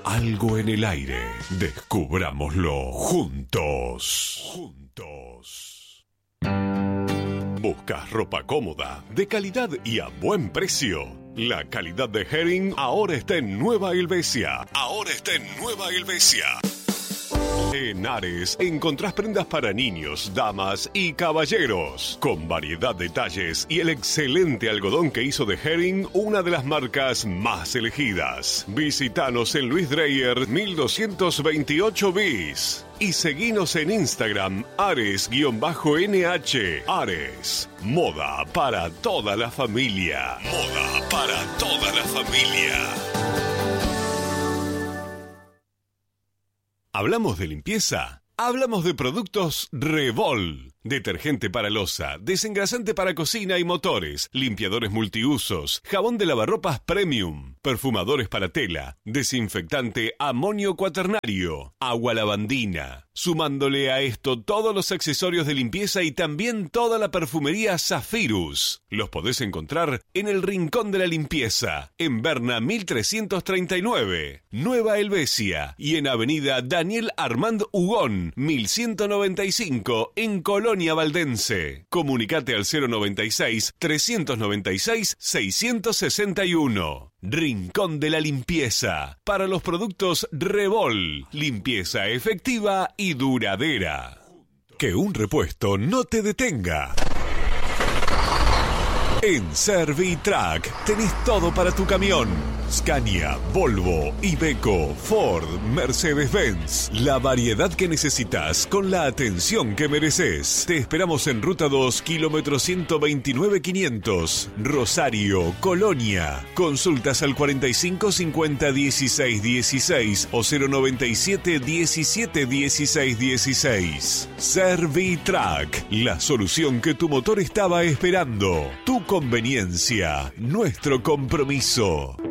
algo en el aire. Descubrámoslo juntos. ¿Buscas ropa cómoda, de calidad y a buen precio? La calidad de Hering ahora está en Nueva Helvecia. En Ares encontrás prendas para niños, damas y caballeros, con variedad de talles y el excelente algodón que hizo de Hering una de las marcas más elegidas. Visítanos en Luis Dreyer 1228 bis y seguinos en Instagram Ares_NH. Ares, moda para toda la familia. ¿Hablamos de limpieza? Hablamos de productos Revol. Detergente para loza, desengrasante para cocina y motores, limpiadores multiusos, jabón de lavarropas premium, perfumadores para tela, desinfectante amonio cuaternario, agua lavandina. Sumándole a esto todos los accesorios de limpieza y también toda la perfumería Zafirus. Los podés encontrar en el Rincón de la Limpieza, en Berna 1339, Nueva Helvecia, y en Avenida Daniel Armand Hugón 1195, en Colonia Valdense. Comunicate al 096-396-661. Rincón de la Limpieza. Para los productos Revol. Limpieza efectiva y duradera. Que un repuesto no te detenga. En Servitrack tenés todo para tu camión. Scania, Volvo, Iveco, Ford, Mercedes-Benz. La variedad que necesitas con la atención que mereces. Te esperamos en Ruta 2, kilómetro 129.500, Rosario, Colonia. Consultas al 45 50 16 16 o 097 17 16 16. Servitrack, la solución que tu motor estaba esperando. Tu conveniencia, nuestro compromiso.